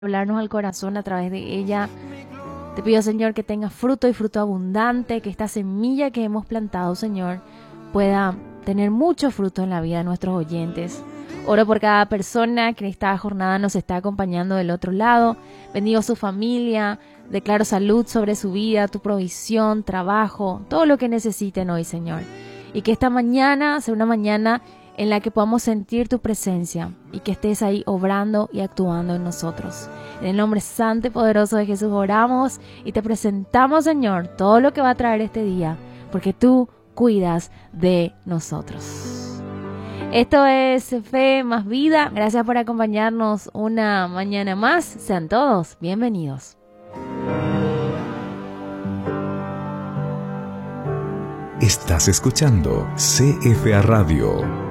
hablarnos al corazón a través de ella. Te pido, Señor, que tenga fruto y fruto abundante, que esta semilla que hemos plantado, Señor, pueda tener mucho fruto en la vida de nuestros oyentes. Oro por cada persona que en esta jornada nos está acompañando del otro lado. Bendigo su familia, declaro salud sobre su vida, tu provisión, trabajo, todo lo que necesiten hoy, Señor. Y que esta mañana sea una mañana en la que podamos sentir tu presencia y que estés ahí obrando y actuando en nosotros. En el nombre santo y poderoso de Jesús oramos y te presentamos, Señor, todo lo que va a traer este día, porque tú cuidas de nosotros. Esto es Fe más Vida. Gracias por acompañarnos una mañana más. Sean todos bienvenidos. Estás escuchando CFA Radio.